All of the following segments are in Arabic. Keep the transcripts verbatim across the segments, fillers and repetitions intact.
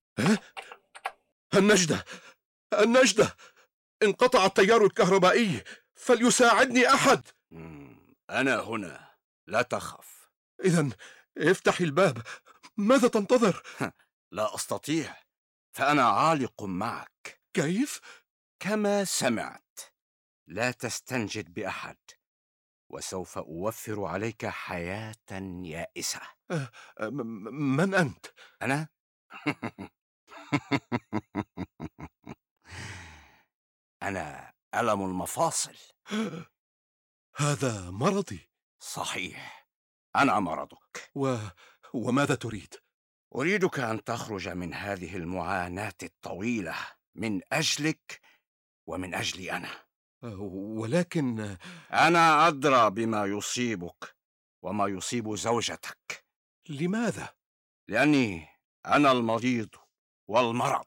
ها؟ النجدة النجدة انقطع التيار الكهربائي، فليساعدني أحد. مم، أنا هنا، لا تخف. إذن افتحي الباب، ماذا تنتظر؟ لا أستطيع، فأنا عالق معك. كيف؟ كما سمعت، لا تستنجد بأحد، وسوف أوفر عليك حياة يائسة. أه، م- من أنت؟ أنا؟ أنا ألم المفاصل. هذا مرضي. صحيح، أنا مرضك. و... وماذا تريد؟ أريدك أن تخرج من هذه المعاناة الطويلة من أجلك ومن أجلي أنا. أه، ولكن أنا أدرى بما يصيبك وما يصيب زوجتك. لماذا؟ لأني أنا المريض والمرض.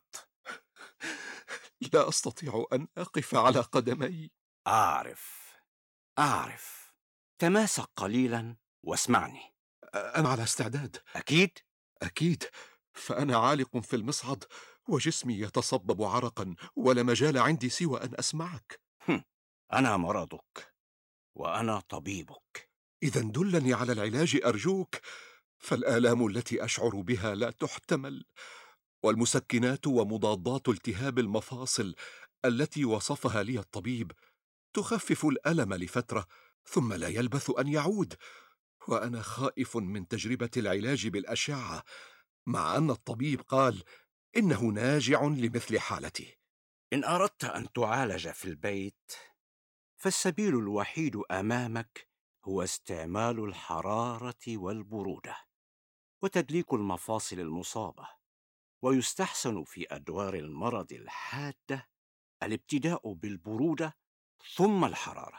لا أستطيع أن أقف على قدمي. أعرف أعرف تماسك قليلا واسمعني. أنا على استعداد. أكيد؟ أكيد، فأنا عالق في المصعد وجسمي يتصبب عرقا، ولا مجال عندي سوى أن أسمعك. هم. أنا مرضك وأنا طبيبك. إذن دلني على العلاج أرجوك، فالآلام التي أشعر بها لا تحتمل، والمسكنات ومضادات التهاب المفاصل التي وصفها لي الطبيب تخفف الألم لفترة ثم لا يلبث أن يعود، وأنا خائف من تجربة العلاج بالأشعة، مع أن الطبيب قال إنه ناجع لمثل حالتي. إن أردت أن تعالج في البيت، فالسبيل الوحيد أمامك هو استعمال الحرارة والبرودة وتدليك المفاصل المصابة. ويستحسن في أدوار المرض الحادة الابتداء بالبرودة ثم الحرارة،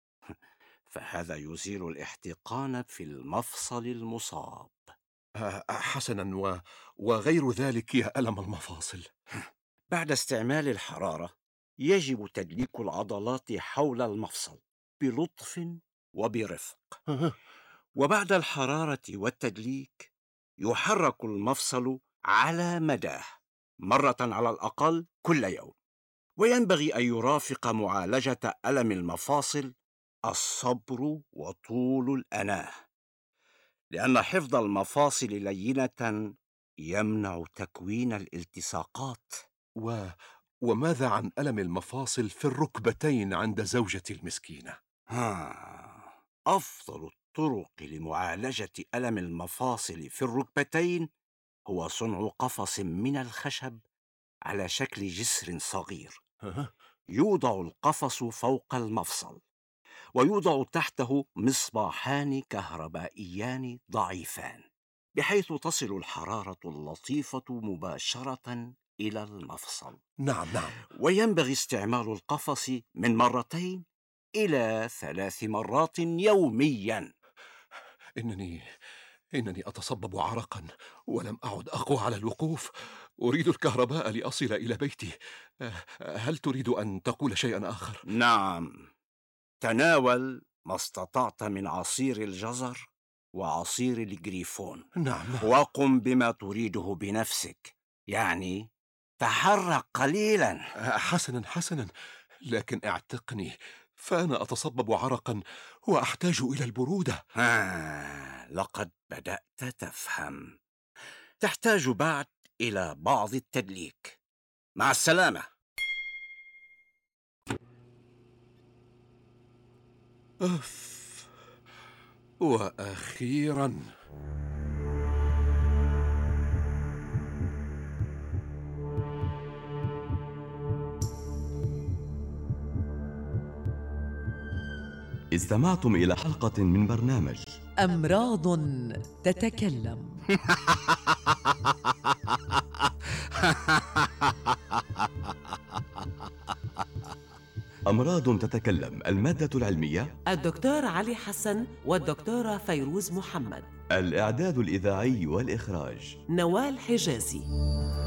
فهذا يزيل الاحتقان في المفصل المصاب. آه، حسنا، و... وغير ذلك يا ألم المفاصل. بعد استعمال الحرارة يجب تدليك العضلات حول المفصل بلطف وبرفق. وبعد الحرارة والتدليك يحرك المفصل على مداه مرة على الأقل كل يوم. وينبغي أن يرافق معالجة ألم المفاصل الصبر وطول الأناة، لأن حفظ المفاصل لينة يمنع تكوين الالتصاقات. و... وماذا عن ألم المفاصل في الركبتين عند زوجتي المسكينة؟ ها. أفضل الطرق لمعالجة ألم المفاصل في الركبتين هو صنع قفص من الخشب على شكل جسر صغير. يوضع القفص فوق المفصل، ويوضع تحته مصباحان كهربائيان ضعيفان، بحيث تصل الحرارة اللطيفة مباشرة إلى المفصل. نعم نعم. وينبغي استعمال القفص من مرتين إلى ثلاث مرات يوميا. إنني إنني أتصبب عرقا ولم أعد أقوى على الوقوف. أريد الكهرباء لأصل إلى بيتي. هل تريد أن تقول شيئا آخر؟ نعم، تناول ما استطعت من عصير الجزر وعصير الجريفون. نعم نعم. وقم بما تريده بنفسك، يعني تحرك قليلا. حسنا حسنا، لكن اعتقني، فأنا أتصبب عرقا وأحتاج إلى البرودة. آه، لقد بدأت تفهم. تحتاج بعد إلى بعض التدليك. مع السلامة. أف. وأخيرا. استمعتم إلى حلقة من برنامج أمراض تتكلم. أمراض تتكلم. المادة العلمية الدكتور علي حسن والدكتورة فيروز محمد. الإعداد الإذاعي والإخراج نوال حجازي.